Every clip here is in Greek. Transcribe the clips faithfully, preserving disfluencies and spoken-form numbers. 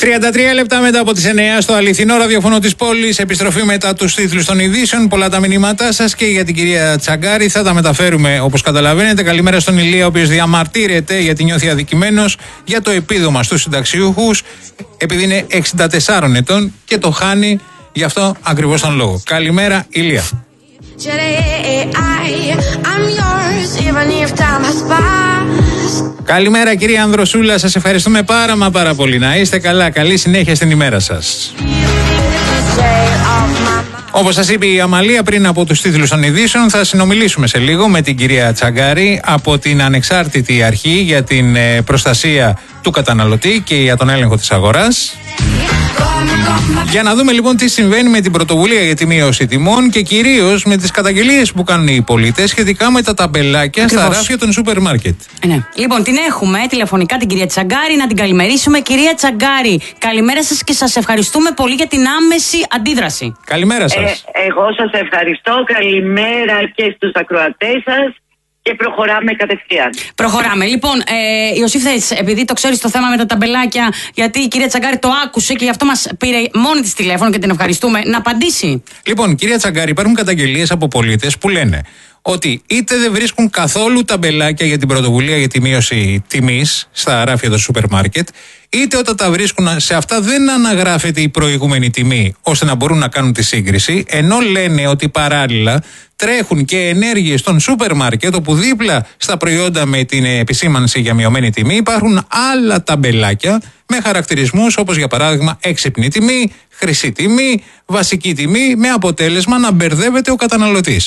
τριάντα τρία λεπτά μετά από τις εννιά στο αληθινό ραδιοφωνό της πόλης. Επιστροφή μετά τους τίτλους των ειδήσεων. Πολλά τα μηνύματά σας και για την κυρία Τσαγκάρη θα τα μεταφέρουμε όπως καταλαβαίνετε. Καλημέρα στον Ηλία, ο οποίος διαμαρτύρεται γιατί νιώθει αδικημένος για το επίδομα στους συνταξιούχους, επειδή είναι εξήντα τεσσάρων ετών και το χάνει γι' αυτό ακριβώς τον λόγο. Καλημέρα, Ηλία. Καλημέρα κυρία Ανδροσούλα, σας ευχαριστούμε πάρα μα πάρα πολύ. Να είστε καλά, καλή συνέχεια στην ημέρα σας. Όπως σας είπε η Αμαλία πριν από τους τίτλους των ειδήσεων, θα συνομιλήσουμε σε λίγο με την κυρία Τσαγκάρη από την Ανεξάρτητη Αρχή για την προστασία του καταναλωτή και για τον έλεγχο της αγοράς. Για να δούμε λοιπόν τι συμβαίνει με την πρωτοβουλία για τη μείωση τιμών και κυρίως με τις καταγγελίες που κάνουν οι πολίτες σχετικά με τα ταμπελάκια Ακριβώς. στα ράφια των σούπερ μάρκετ. Ναι. Λοιπόν, την έχουμε τηλεφωνικά την κυρία Τσαγκάρη, να την καλημερίσουμε. Κυρία Τσαγκάρη, καλημέρα σας και σας ευχαριστούμε πολύ για την άμεση αντίδραση. Καλημέρα σας. Ε, εγώ σας ευχαριστώ. Καλημέρα και στους ακροατές σας. Και προχωράμε κατευθείαν. Προχωράμε. Λοιπόν, ε, Ιωσήφ, επειδή το ξέρεις το θέμα με τα ταμπελάκια, γιατί η κυρία Τσαγκάρη το άκουσε και γι' αυτό μας πήρε μόνη της τηλέφωνο και την ευχαριστούμε, να απαντήσει. Λοιπόν, κυρία Τσαγκάρη, υπάρχουν καταγγελίες από πολίτες που λένε ότι είτε δεν βρίσκουν καθόλου ταμπελάκια για την πρωτοβουλία για τη μείωση τιμής στα ράφια των σούπερ μάρκετ, είτε όταν τα βρίσκουν σε αυτά δεν αναγράφεται η προηγούμενη τιμή ώστε να μπορούν να κάνουν τη σύγκριση, ενώ λένε ότι παράλληλα τρέχουν και ενέργειες των σούπερ μάρκετ όπου δίπλα στα προϊόντα με την επισήμανση για μειωμένη τιμή υπάρχουν άλλα ταμπελάκια με χαρακτηρισμούς όπως για παράδειγμα έξυπνη τιμή, χρυσή τιμή, βασική τιμή, με αποτέλεσμα να μπερδεύεται ο καταναλωτής.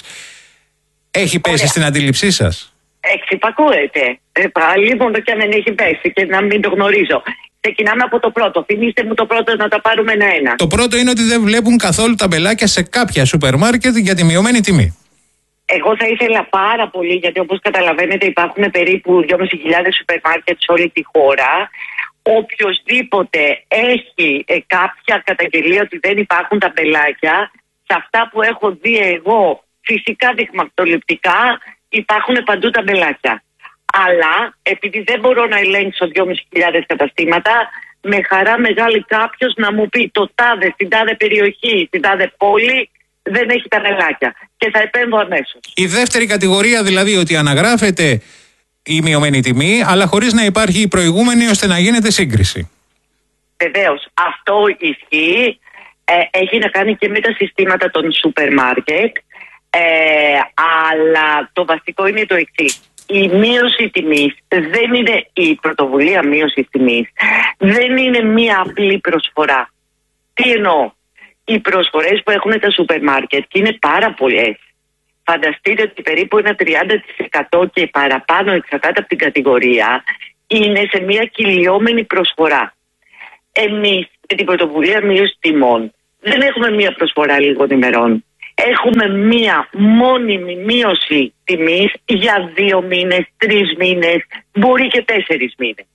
Έχει πέσει Ωραία. στην αντίληψή σας? Εξυπακούεται. Ε, πάλι μόνο και αν δεν έχει πέσει και να μην το γνωρίζω. Ξεκινάμε από το πρώτο. Θυμήστε μου το πρώτο να τα πάρουμε ένα-ένα. Το πρώτο είναι ότι δεν βλέπουν καθόλου ταμπελάκια σε κάποια σούπερ μάρκετ για τη μειωμένη τιμή. Εγώ θα ήθελα πάρα πολύ, γιατί όπως καταλαβαίνετε υπάρχουν περίπου δυόμισι χιλιάδες σούπερ μάρκετ σε όλη τη χώρα. Οποιοςδήποτε έχει ε, κάποια καταγγελία ότι δεν υπάρχουν ταμπελάκια, σε αυτά που έχω δει εγώ, φυσικά δειγματοληπτικά, υπάρχουν παντού ταμπελάκια. Αλλά επειδή δεν μπορώ να ελέγξω δυόμισι χιλιάδες καταστήματα, με χαρά μεγάλη κάποιος να μου πει το τάδε, στην τάδε περιοχή, στην τάδε πόλη δεν έχει ταμπελάκια. Και θα επέμβω αμέσως. Η δεύτερη κατηγορία δηλαδή ότι αναγράφεται η μειωμένη τιμή, αλλά χωρίς να υπάρχει η προηγούμενη ώστε να γίνεται σύγκριση. Βεβαίως, αυτό ισχύει. Ε, έχει να κάνει και με τα συστήματα των σούπερ μάρκετ. Ε, αλλά το βασικό είναι το εξής. Η μείωση τιμής δεν είναι η πρωτοβουλία μείωση τιμής. Δεν είναι μία απλή προσφορά. Τι εννοώ? Οι προσφορές που έχουν τα σούπερ μάρκετ και είναι πάρα πολλές. Φανταστείτε ότι περίπου ένα τριάντα τοις εκατό και παραπάνω εξαρτάται από την κατηγορία είναι σε μία κυλιόμενη προσφορά. Εμείς με την πρωτοβουλία μείωση τιμών δεν έχουμε μία προσφορά λίγων ημερών. Έχουμε μία μόνιμη μείωση τιμής για δύο μήνες, τρεις μήνες, μπορεί και τέσσερις μήνες.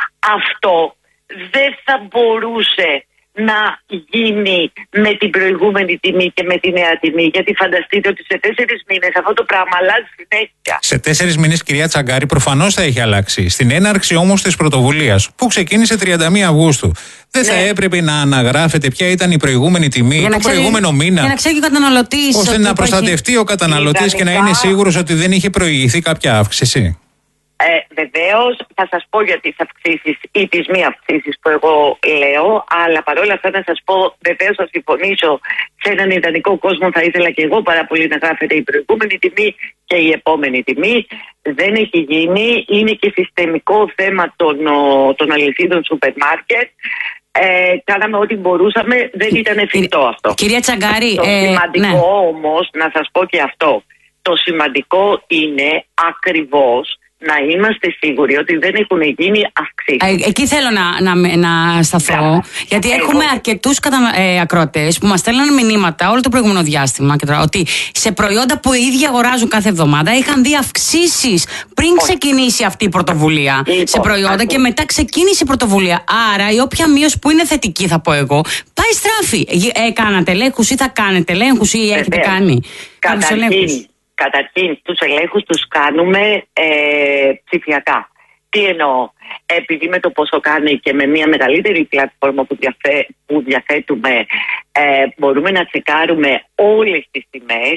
Αυτό δεν θα μπορούσε να γίνει με την προηγούμενη τιμή και με τη νέα τιμή, γιατί φανταστείτε ότι σε τέσσερις μήνες αυτό το πράγμα αλλάζει συνέχεια. Σε τέσσερις μήνες, κυρία Τσαγκάρη, προφανώς θα έχει αλλάξει. Στην έναρξη όμως της πρωτοβουλίας, που ξεκίνησε τριάντα μία Αυγούστου, δεν ναι. θα έπρεπε να αναγράφεται ποια ήταν η προηγούμενη τιμή, το ξέρει, προηγούμενο μήνα, για να ξέρει ο καταναλωτής, ώστε να προστατευτεί έχει... ο καταναλωτής και να είναι σίγουρος ότι δεν είχε προηγηθεί κάποια αύξηση? Ε, Βεβαίως, θα σας πω για τις αυξήσεις ή τις μη αυξήσεις που εγώ λέω, αλλά παρόλα αυτά να σας πω, βεβαίως θα συμφωνήσω, σε έναν ιδανικό κόσμο θα ήθελα και εγώ πάρα πολύ να γράφεται η προηγούμενη τιμή και η επόμενη τιμή. Δεν έχει γίνει, είναι και συστημικό θέμα των, των αλυσίδων σούπερ μάρκετ. Ε, κάναμε ό,τι μπορούσαμε, δεν ήταν εφικτό αυτό. Κυρία Τσαγκάρη, το ε, σημαντικό ναι. όμως, να σας πω και αυτό, το σημαντικό είναι ακριβώς να είμαστε σίγουροι ότι δεν έχουν γίνει αυξήσεις. Ε, εκεί θέλω να, να, να σταθώ. Μπράβο. Γιατί Εγώ... έχουμε αρκετούς κατα... ε, ακροατές που μας στέλνουν μηνύματα όλο το προηγούμενο διάστημα και τώρα, ότι σε προϊόντα που οι ίδιοι αγοράζουν κάθε εβδομάδα είχαν δει αυξήσεις πριν Όχι. ξεκινήσει αυτή η πρωτοβουλία. Λοιπόν, σε προϊόντα ας... και μετά ξεκίνησε η πρωτοβουλία. Άρα η όποια μείωση που είναι θετική, θα πω εγώ, πάει στράφη. Ε, κάνατε ελέγχους ή θα κάνετε ελέγχους ή έχετε κάνει κάποιους ελέγχους? Καταρχήν, τους ελέγχους τους κάνουμε ε, ψηφιακά. Τι εννοώ? Επειδή με το πόσο κάνει και με μια μεγαλύτερη πλατφόρμα που, διαθέ, που διαθέτουμε ε, μπορούμε να τσεκάρουμε όλες τις τιμές.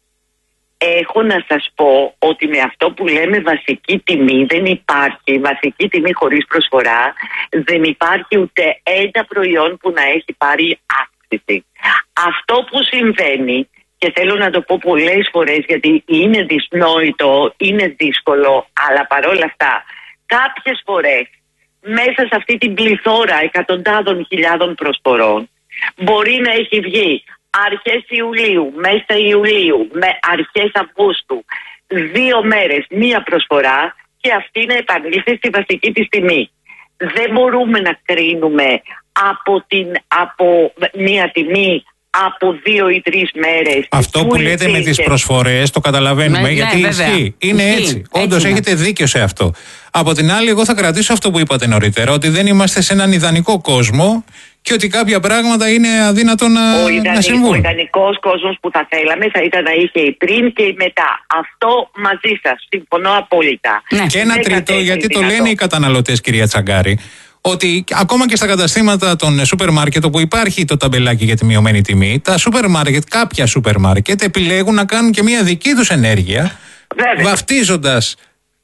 Έχω να σας πω ότι με αυτό που λέμε βασική τιμή δεν υπάρχει, βασική τιμή χωρίς προσφορά, δεν υπάρχει ούτε ένα προϊόν που να έχει πάρει αύξηση. Αυτό που συμβαίνει, και θέλω να το πω πολλές φορές γιατί είναι δυσνόητο, είναι δύσκολο, αλλά παρόλα αυτά κάποιες φορές μέσα σε αυτή την πληθώρα εκατοντάδων χιλιάδων προσφορών μπορεί να έχει βγει αρχές Ιουλίου, μέσα Ιουλίου, με αρχές Αυγούστου, δύο μέρες, μία προσφορά και αυτή να επανήλθε στη βασική της τιμή. Δεν μπορούμε να κρίνουμε από, την, από μία τιμή από δύο ή τρεις μέρες. Αυτό που, που λέτε με τις προσφορές το καταλαβαίνουμε, με, γιατί ναι, ισχύει. Είναι ισχύει. Έτσι. Όντως έχετε δίκιο σε αυτό. Από την άλλη, εγώ θα κρατήσω αυτό που είπατε νωρίτερα, ότι δεν είμαστε σε έναν ιδανικό κόσμο και ότι κάποια πράγματα είναι αδύνατο να, ιδανικό, να συμβούν. Ο ιδανικός κόσμος που θα θέλαμε θα ήταν να είχε η πριν και η μετά. Αυτό μαζί σας. Συμφωνώ απόλυτα. Ναι. Και ένα τρίτο, γιατί το λένε οι καταναλωτές, κυρία Τσαγκάρη, ότι ακόμα και στα καταστήματα των σούπερ μάρκετ όπου υπάρχει το ταμπελάκι για τη μειωμένη τιμή, τα σούπερ μάρκετ, κάποια σούπερ μάρκετ επιλέγουν να κάνουν και μια δική τους ενέργεια, βαφτίζοντας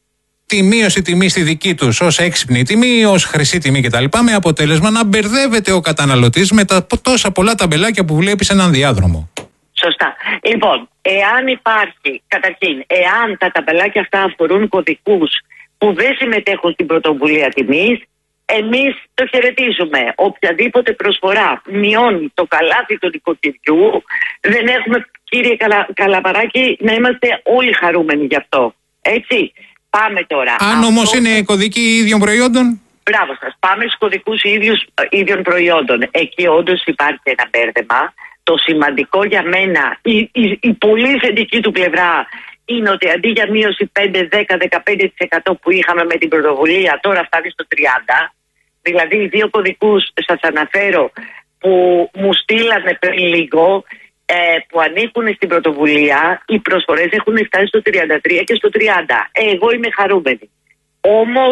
τη μείωση τιμή στη δική τους ως έξυπνη τιμή, ως χρυσή τιμή κτλ. Με αποτέλεσμα να μπερδεύεται ο καταναλωτής με τα τόσα πολλά ταμπελάκια που βλέπει σε έναν διάδρομο. Σωστά. Λοιπόν, εάν υπάρχει, καταρχήν, εάν τα ταμπελάκια αυτά αφορούν κωδικούς που δεν συμμετέχουν στην πρωτοβουλία τιμής, εμείς το χαιρετίζουμε. Οποιαδήποτε προσφορά μειώνει το καλάθι του νοικοκυριού, δεν έχουμε, κύριε Καλα, Καλαπαράκη, να είμαστε όλοι χαρούμενοι γι' αυτό. Έτσι. Πάμε τώρα. Αν όμως είναι κωδικοί ίδιων προϊόντων. Μπράβο σας. Πάμε στους κωδικούς ίδιους, ίδιων προϊόντων. Εκεί όντως υπάρχει ένα μπέρδεμα. Το σημαντικό για μένα, η, η, η πολύ θετική του πλευρά, είναι ότι αντί για μείωση πέντε, δέκα, δεκαπέντε τοις εκατό που είχαμε με την πρωτοβουλία, τώρα φτάνει στο τριάντα τοις εκατό. Δηλαδή οι δύο κωδικούς σας αναφέρω που μου στείλανε πριν λίγο, ε, που ανήκουν στην πρωτοβουλία, οι προσφορές έχουν φτάσει στο τριάντα τρία και στο τριάντα. Ε, εγώ είμαι χαρούμενη. Όμως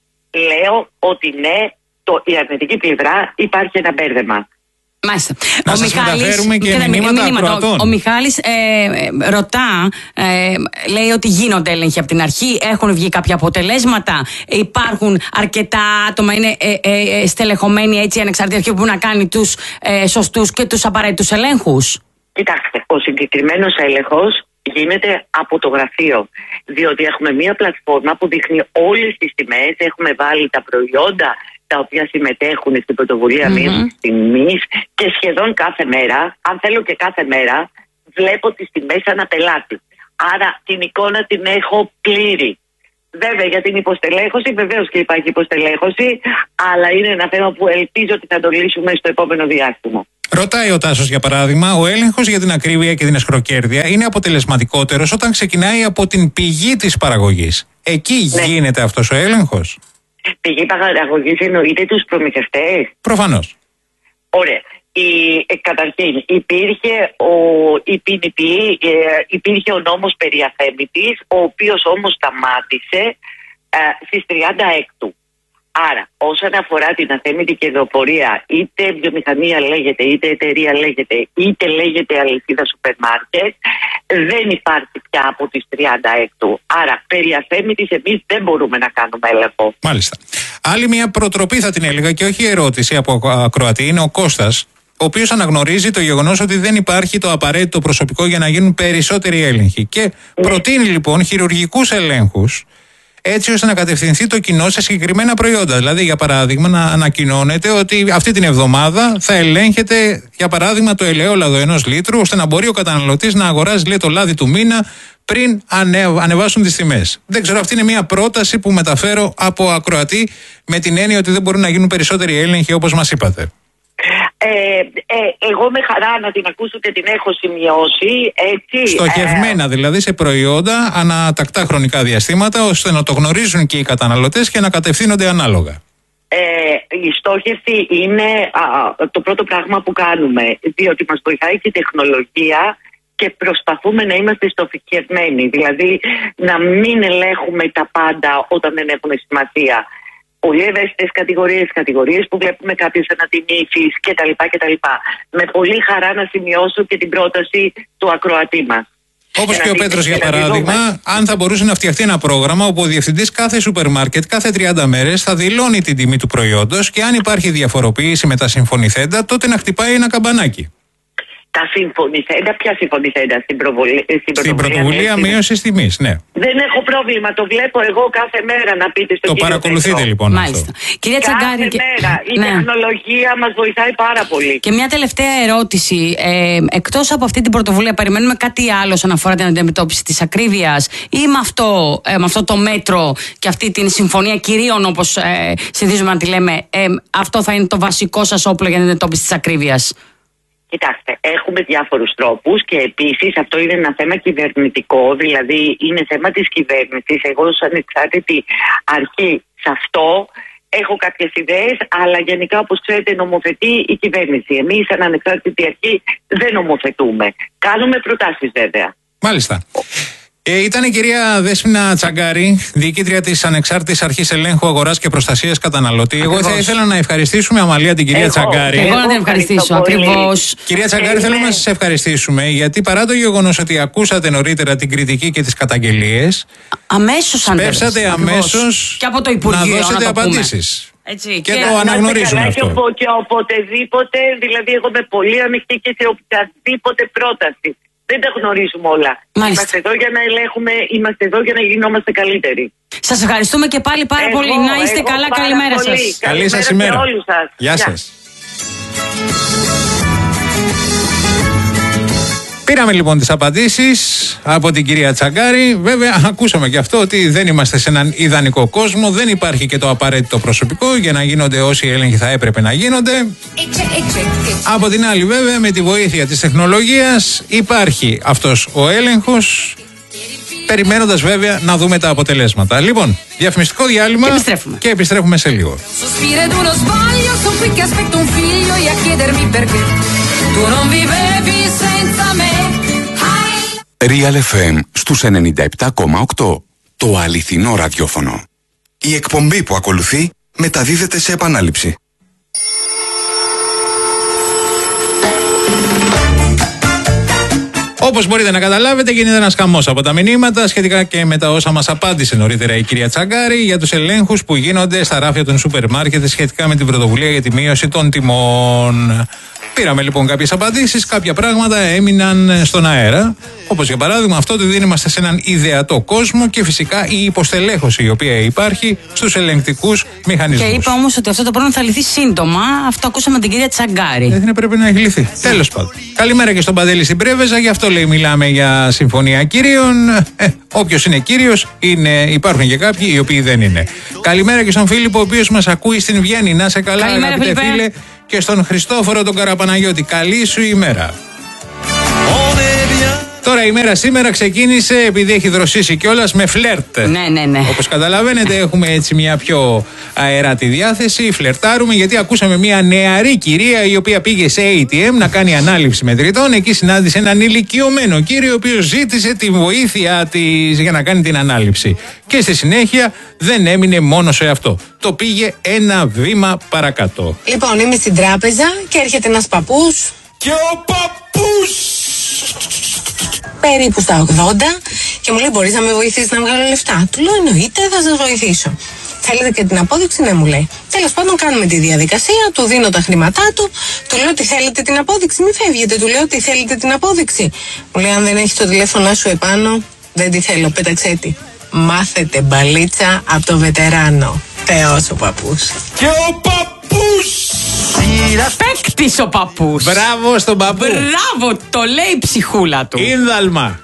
λέω ότι ναι, το, η αρνητική πλευρά υπάρχει ένα μπέρδεμα. Μάλιστα. Να ο σας Μιχάλης, μεταφέρουμε και, και μηνύματα ακροατών. Ο, ο Μιχάλης ε, ε, ρωτά, ε, λέει ότι γίνονται έλεγχοι από την αρχή, έχουν βγει κάποια αποτελέσματα, υπάρχουν αρκετά άτομα, είναι ε, ε, στελεχωμένοι έτσι ανεξάρτητοι αρχή που μπορούν να κάνει τους ε, σωστούς και τους απαραίτητους ελέγχους. Κοιτάξτε, ο συγκεκριμένος έλεγχος γίνεται από το γραφείο, διότι έχουμε μία πλατφόρμα που δείχνει όλες τις τιμές, έχουμε βάλει τα προϊόντα τα οποία συμμετέχουν στην πρωτοβουλία mm-hmm. μείωσης τιμής και σχεδόν κάθε μέρα, αν θέλω και κάθε μέρα, βλέπω τις τιμές ανά πελάτη. Άρα την εικόνα την έχω πλήρη. Βέβαια για την υποστελέχωση, βεβαίως και υπάρχει υποστελέχωση, αλλά είναι ένα θέμα που ελπίζω ότι θα το λύσουμε στο επόμενο διάστημα. Ρωτάει ο Τάσος για παράδειγμα, ο έλεγχος για την ακρίβεια και την εσχροκέρδεια είναι αποτελεσματικότερος όταν ξεκινάει από την πηγή της παραγωγής. Εκεί ναι. γίνεται αυτός ο έλεγχος. Πηγή παραγωγής εννοείται τους προμηθευτές. Προφανώς. Ωραία. Η, ε, καταρχήν υπήρχε ο, η πι νι πι, ε, υπήρχε ο νόμος περί αθέμητης, ο οποίος όμως σταμάτησε ε, στις τριάντα έκτου. Άρα όσον αφορά την αθέμητη κερδοφορία, είτε βιομηχανία λέγεται, είτε εταιρεία λέγεται, είτε λέγεται αλυσίδα σούπερ μάρκετ, δεν υπάρχει πια από τις τριάντα έκτου. Άρα περί αθέμητης εμείς δεν μπορούμε να κάνουμε έλεγχο. Μάλιστα. Άλλη μια προτροπή θα την έλεγα και όχι ερώτηση από ακροατή, είναι ο Κώστας, ο οποίος αναγνωρίζει το γεγονός ότι δεν υπάρχει το απαραίτητο προσωπικό για να γίνουν περισσότεροι έλεγχοι και ναι. προτείνει λοιπόν χειρουργικούς ελέγχους, έτσι ώστε να κατευθυνθεί το κοινό σε συγκεκριμένα προϊόντα. Δηλαδή, για παράδειγμα, να ανακοινώνεται ότι αυτή την εβδομάδα θα ελέγχεται, για παράδειγμα, το ελαιόλαδο ενός λίτρου, ώστε να μπορεί ο καταναλωτής να αγοράζει, λέει, το λάδι του μήνα πριν ανε, ανεβάσουν τις τιμές. Δεν ξέρω, αυτή είναι μια πρόταση που μεταφέρω από ακροατή, με την έννοια ότι δεν μπορούν να γίνουν περισσότεροι έλεγχοι, όπως μας είπατε. Ε, ε, εγώ με χαρά να την ακούσω και την έχω σημειώσει, έτσι. Στοχευμένα ε, δηλαδή σε προϊόντα ανατακτά χρονικά διαστήματα, ώστε να το γνωρίζουν και οι καταναλωτές και να κατευθύνονται ανάλογα. Ε, η στόχευση είναι α, το πρώτο πράγμα που κάνουμε, διότι μας βοηθάει και η τεχνολογία και προσπαθούμε να είμαστε στοχευμένοι. Δηλαδή να μην ελέγχουμε τα πάντα όταν δεν έχουν σημασία. Πολύ ευαίσθητες κατηγορίες, κατηγορίες που βλέπουμε κάποιες ανατιμήσεις κτλ, κτλ. Με πολύ χαρά να σημειώσω και την πρόταση του ακροατή μας. Όπως και ο Πέτρος, για παράδειγμα, αν θα μπορούσε να φτιαχτεί ένα πρόγραμμα όπου ο διευθυντής κάθε σούπερ μάρκετ κάθε τριάντα μέρες θα δηλώνει την τιμή του προϊόντος και αν υπάρχει διαφοροποίηση με τα συμφωνηθέντα, τότε να χτυπάει ένα καμπανάκι. Τα συμφωνηθέντα, ποια συμφωνηθέντα στην, προβολή, στην, στην πρωτοβουλία μείωσης τιμής, ναι. Δεν έχω πρόβλημα, το βλέπω εγώ κάθε μέρα να πείτε στον Το κύριο παρακολουθείτε Πέτρο. λοιπόν Μάλιστα. αυτό. Κυρία Τσαγκάρη, Κάθε και... μέρα. Η ναι. τεχνολογία μας βοηθάει πάρα πολύ. Και μια τελευταία ερώτηση. Ε, εκτός από αυτή την πρωτοβουλία, περιμένουμε κάτι άλλο όσον αφορά την αντιμετώπιση της ακρίβειας ή με αυτό, ε, με αυτό το μέτρο και αυτή την συμφωνία κυρίων, όπως ε, συνηθίζουμε να τη λέμε, ε, αυτό θα είναι το βασικό σας όπλο για την αντιμετώπιση της ακρίβειας? Κοιτάξτε, έχουμε διάφορους τρόπους και επίσης αυτό είναι ένα θέμα κυβερνητικό, δηλαδή είναι θέμα της κυβέρνησης. Εγώ ως ανεξάρτητη αρχή σε αυτό έχω κάποιες ιδέες, αλλά γενικά όπως ξέρετε νομοθετεί η κυβέρνηση. Εμείς σαν ανεξάρτητη αρχή δεν νομοθετούμε. Κάνουμε προτάσεις βέβαια. Μάλιστα. Ε, ήταν η κυρία Δέσποινα Τσαγκάρη, διοικήτρια της Ανεξάρτητης Αρχής Ελέγχου Αγοράς και Προστασίας Καταναλωτή. Εγώ θα ήθελα να ευχαριστήσουμε, Αμαλία, την κυρία Εγώ, Τσαγκάρη. Εγώ να την ευχαριστήσω, ακριβώς. Κυρία Τσαγκάρη, Ε, θέλουμε ναι. να σας ευχαριστήσουμε, γιατί παρά το γεγονός ότι ακούσατε νωρίτερα την κριτική και τις καταγγελίες, Αμέσως αντέδρασε. σπεύσατε Ακριβώς. αμέσως και από το Υπουργείο, να δώσετε το πούμε. απαντήσεις. Έτσι, Και και το Να είστε αναγνωρίζουμε καλά αυτό. Και, οπο, και οποτεδήποτε, δηλαδή εγώ είμαι πολύ ανοιχτή και σε οποιαδήποτε πρόταση. Δεν τα γνωρίζουμε όλα. Μάλιστα. Είμαστε εδώ για να ελέγχουμε, είμαστε εδώ για να γινόμαστε καλύτεροι. σας ευχαριστούμε και πάλι πάρα Εγώ, πολύ. Να είστε εγώ καλά, πάρα καλημέρα πολύ. σας. Καλή σας Καλημέρα ημέρα. σε όλους σας. Γεια Γεια. σας. Πήραμε λοιπόν τις απαντήσεις από την κυρία Τσαγκάρη. Βέβαια, ακούσαμε και αυτό ότι δεν είμαστε σε έναν ιδανικό κόσμο. Δεν υπάρχει και το απαραίτητο προσωπικό για να γίνονται όσοι έλεγχοι θα έπρεπε να γίνονται. Από την άλλη, βέβαια, με τη βοήθεια της τεχνολογίας υπάρχει αυτός ο έλεγχος. Περιμένοντας βέβαια να δούμε τα αποτελέσματα. Λοιπόν, διαφημιστικό διάλειμμα Και επιστρέφουμε. και επιστρέφουμε σε λίγο. Sospiro ed uno sbaglio, son qui che aspetto un figlio e a chiedermi perché tu non vivevi senza me. Real εφ εμ στους ενενήντα επτά κόμμα οκτώ. Το αληθινό ραδιόφωνο. Η εκπομπή που ακολουθεί μεταδίδεται σε επανάληψη. Όπως μπορείτε να καταλάβετε, γίνεται ένας χαμός από τα μηνύματα σχετικά και με τα όσα μας απάντησε νωρίτερα η κυρία Τσαγκάρη για τους ελέγχους που γίνονται στα ράφια των σούπερ μάρκετ σχετικά με την πρωτοβουλία για τη μείωση των τιμών. Πήραμε λοιπόν κάποιες απαντήσεις, κάποια πράγματα έμειναν στον αέρα. Όπως για παράδειγμα αυτό ότι δεν είμαστε σε έναν ιδεατό κόσμο και φυσικά η υποστελέχωση η οποία υπάρχει στους ελεγκτικούς μηχανισμούς. Και είπε όμως ότι αυτό το πρόβλημα θα λυθεί σύντομα. Αυτό ακούσαμε την κυρία Τσαγκάρη. Δεν έπρεπε να έχει λυθεί. Τέλος πάντων. Καλημέρα και στον Παντέλη στην Πρέβεζα. Γι' αυτό λέει μιλάμε για συμφωνία κυρίων. Ε, όποιος είναι κύριος, είναι, υπάρχουν και κάποιοι οι οποίοι δεν είναι. Καλημέρα και στον Φίλιππο, ο οποίος μας ακούει στην Βιέννη. Να σε καλά, Καλημέρα, αγαπητέ Φίλιππε. φίλε. Και στον Χριστόφορο τον Καραπαναγιώτη. Καλή σου ημέρα. Τώρα η μέρα σήμερα ξεκίνησε επειδή έχει δροσίσει κιόλας με φλερτ. Ναι, ναι, ναι. Όπως καταλαβαίνετε, έχουμε έτσι μια πιο αεράτη διάθεση. Φλερτάρουμε γιατί ακούσαμε μια νεαρή κυρία η οποία πήγε σε έι τι εμ να κάνει ανάληψη μετρητών. Εκεί συνάντησε έναν ηλικιωμένο κύριο, ο οποίος ζήτησε τη βοήθεια της για να κάνει την ανάληψη. Και στη συνέχεια δεν έμεινε μόνο σε αυτό. Το πήγε ένα βήμα παρακάτω. Λοιπόν, είμαι στην τράπεζα και έρχεται ένας παππούς. Και ο παππούς! Περίπου στα ογδόντα και μου λέει: μπορείς να με βοηθήσεις να βγάλω λεφτά? Του λέω: εννοείται, θα σας βοηθήσω. Θέλετε και την απόδειξη? Ναι, μου λέει. Τέλος πάντων, κάνουμε τη διαδικασία, του δίνω τα χρήματά του, του λέω: τι θέλετε την απόδειξη? Μη φεύγετε, του λέω: τι θέλετε την απόδειξη? Μου λέει: αν δεν έχει το τηλέφωνο σου επάνω, δεν τη θέλω, πέταξέ τη. Μάθετε μπαλίτσα από το βετεράνο. Θεός ο παππούς. Και ο παππούς! Παίκτης ο παππούς. Μπράβο στον παππού. Μπράβο, το λέει η ψυχούλα του. Ίνδαλμα.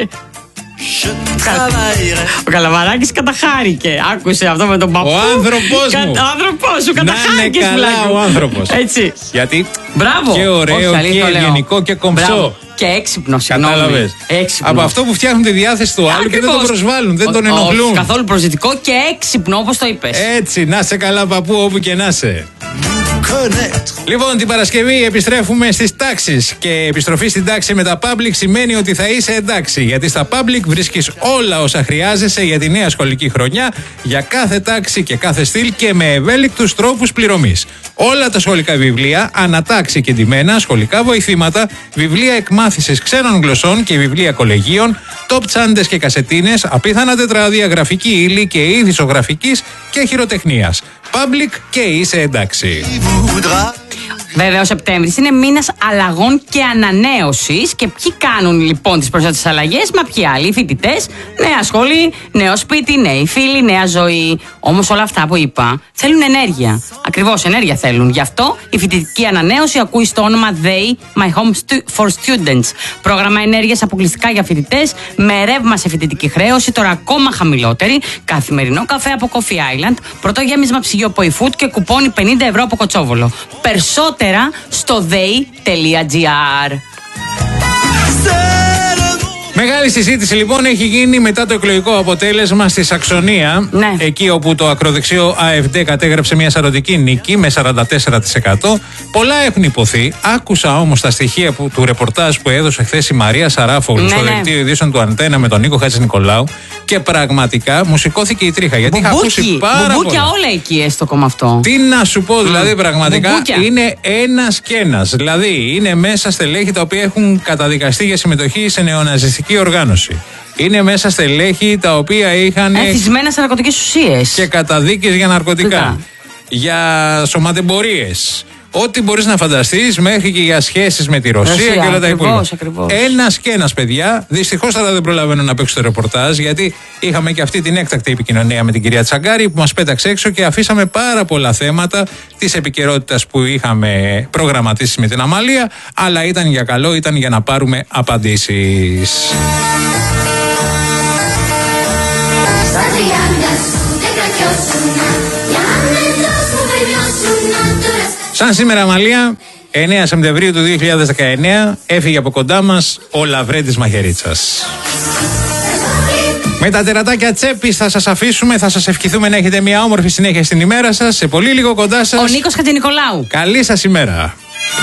Ο Καλαμαράκης καταχάρηκε. Άκουσε αυτό με τον παππού. Ο άνθρωπός μου. Ο άνθρωπός σου Να είναι καταχάρηκε. καλά ο άνθρωπος. Έτσι. Γιατί Μπράβο. και ωραίο Όχι, αλήθεια και το λέω. ευγενικό και κομψό. Μπράβο. Και έξυπνο, συγγνώμη. Κατάλαβες. Έξυπνο. Από αυτό που φτιάχνουν τη διάθεση του άλλου και δεν τον Ακριβώς. προσβάλλουν, δεν Ο- τον όχι, ενοχλούν. καθόλου προσδυτικό και έξυπνο, όπως το είπες. Έτσι, να σε καλά παππού όπου και να σε. Λοιπόν, την Παρασκευή επιστρέφουμε στις τάξεις. Και επιστροφή στην τάξη με τα Public σημαίνει ότι θα είσαι εντάξει. Γιατί στα Public βρίσκεις όλα όσα χρειάζεσαι για τη νέα σχολική χρονιά, για κάθε τάξη και κάθε στυλ και με ευέλικτους τρόπους πληρωμής. Όλα τα σχολικά βιβλία, ανατάξει και ντυμένα, σχολικά βοηθήματα, βιβλία εκμάθησης ξένων γλωσσών και βιβλία κολεγίων, top τσάντες και κασετίνες, απίθανα τετράδια, γραφική ύλη και είδη ζωγραφικής και χειροτεχνίας. Public και είσαι εντάξει. Βέβαια, ο Σεπτέμβρης είναι μήνας αλλαγών και ανανέωσης. Και ποιοι κάνουν λοιπόν τις πρόσφατες αλλαγές? Μα ποιοι άλλοι? Οι φοιτητές, νέα σχολή, νέο σπίτι, νέοι φίλοι, νέα ζωή. Όμως όλα αυτά που είπα θέλουν ενέργεια. Ακριβώς ενέργεια θέλουν. Γι' αυτό η φοιτητική ανανέωση ακούει στο όνομα They, My Home for Students. Πρόγραμμα ενέργειας αποκλειστικά για φοιτητές, με ρεύμα σε φοιτητική χρέωση, τώρα ακόμα χαμηλότερη, καθημερινό καφέ από Coffee Island, πρωτογέμισμα ψυγείο από eFood και κουπόνι πενήντα ευρώ από Κοτσόβολο. Περισσότερο στο they τελεία gr. Μεγάλη συζήτηση λοιπόν έχει γίνει μετά το εκλογικό αποτέλεσμα στη Σαξονία. Ναι. Εκεί όπου το ακροδεξιό AfD κατέγραψε μια σαρωτική νίκη με σαράντα τέσσερα τοις εκατό. Πολλά έχουν υποθεί. Άκουσα όμως τα στοιχεία που, του ρεπορτάζ που έδωσε χθες η Μαρία Σαράφογλου, ναι, στο ναι. δελτίο ειδήσεων του Αντένα με τον Νίκο Χατζηνικολάου. Και πραγματικά μου σηκώθηκε η τρίχα. Γιατί Μπουμπούκι, είχα ακούσει πάρα μπουμπούκια πολλά. όλα εκεί έστω κόμμα αυτό. Τι να σου πω, δηλαδή, πραγματικά Μπουμπούκια. είναι ένας και ένας. Δηλαδή, είναι μέσα στελέχη τα οποία έχουν καταδικαστεί για συμμετοχή σε νεοναζιστική οργάνωση. Είναι μέσα στελέχη τα οποία είχαν. Εθισμένα σε ναρκωτικές ουσίες. Και καταδίκες για ναρκωτικά. Φυκά. Για σωματεμπορίες. Ό,τι μπορείς να φανταστείς, μέχρι και για σχέσεις με τη Ρωσία, Ρωσία και όλα τα υπόλοιπα. Ένας και ένας, παιδιά. Δυστυχώς τώρα δεν προλαβαίνω να παίξω το ρεπορτάζ, γιατί είχαμε και αυτή την έκτακτη επικοινωνία με την κυρία Τσαγκάρη που μας πέταξε έξω και αφήσαμε πάρα πολλά θέματα της επικαιρότητας που είχαμε προγραμματίσει με την Αμαλία. Αλλά ήταν για καλό, ήταν για να πάρουμε απαντήσεις. Σαν σήμερα, Αμαλία, εννέα Σεπτεμβρίου του δύο χιλιάδες δεκαεννέα, έφυγε από κοντά μας ο Λαβρέντης Μαχαιρίτσας. Με τα τερατάκια τσέπης θα σας αφήσουμε, θα σας ευχηθούμε να έχετε μια όμορφη συνέχεια στην ημέρα σας. Σε πολύ λίγο κοντά σας ο Νίκος Χατζηνικολάου. Καλή σας ημέρα.